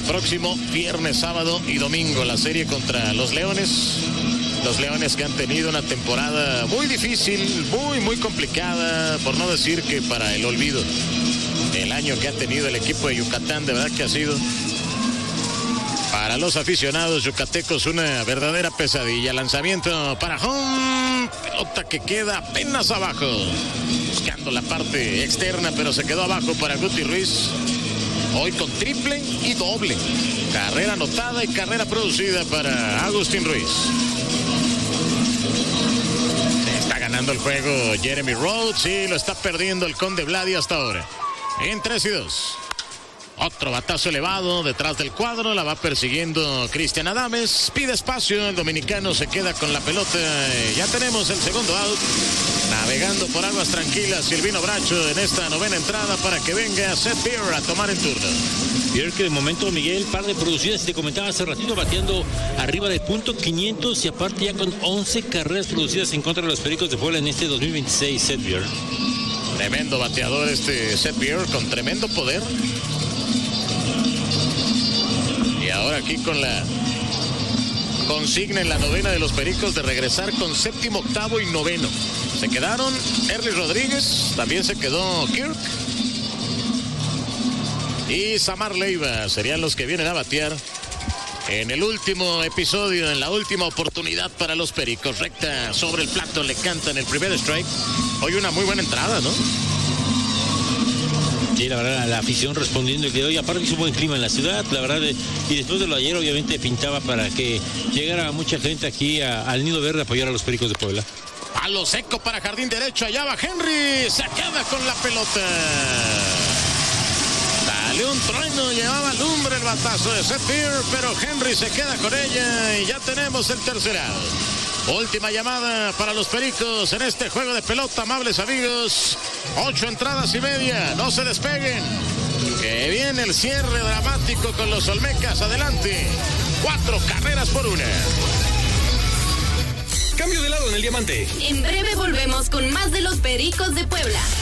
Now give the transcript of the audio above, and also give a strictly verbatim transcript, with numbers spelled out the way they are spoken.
próximo viernes, sábado y domingo, la serie contra los Leones. Los Leones que han tenido una temporada muy difícil, muy, muy complicada, por no decir que para el olvido. El año que ha tenido el equipo de Yucatán, de verdad que ha sido para los aficionados yucatecos una verdadera pesadilla. Lanzamiento para home, pelota que queda apenas abajo, buscando la parte externa, pero se quedó abajo para Guti Ruiz. Hoy con triple y doble, carrera anotada y carrera producida para Agustín Ruiz. Está ganando el juego Jeremy Rhodes y lo está perdiendo el Conde Vladi hasta ahora. En tres y dos. Otro batazo elevado detrás del cuadro. La va persiguiendo Cristian Adames. Pide espacio. El dominicano se queda con la pelota. Ya tenemos el segundo out. Navegando por aguas tranquilas Silvino Bracho en esta novena entrada para que venga Seth Beer a tomar el turno. Beer que de momento, Miguel, par de producidas, te comentaba hace ratito, bateando arriba de punto quinientos y aparte ya con once carreras producidas en contra de los Pericos de Puebla en este dos mil veintiséis, Seth Beer. Tremendo bateador este Seth Beer con tremendo poder. Y ahora aquí con la consigna en la novena de los Pericos de regresar con séptimo, octavo y noveno. Se quedaron Erly Rodríguez, también se quedó Kirk y Samar Leiva. Serían los que vienen a batear en el último episodio, en la última oportunidad para los Pericos. Recta sobre el plato, le cantan el primer strike. Hoy una muy buena entrada, ¿no? Sí, la verdad, la afición respondiendo el que hoy, aparte hizo buen clima en la ciudad, la verdad, y después de lo de ayer obviamente pintaba para que llegara mucha gente aquí a, al Nido Verde a apoyar a los Pericos de Puebla. Palo seco para jardín derecho, allá va Henry, se queda con la pelota. Salió un trueno, llevaba lumbre el batazo de Seth Beer, pero Henry se queda con ella y ya tenemos el tercer out. Última llamada para los Pericos en este juego de pelota, amables amigos. Ocho entradas y media, no se despeguen. Que viene el cierre dramático con los Olmecas, adelante. Cuatro carreras por una. Cambio de lado en el diamante. En breve volvemos con más de los Pericos de Puebla.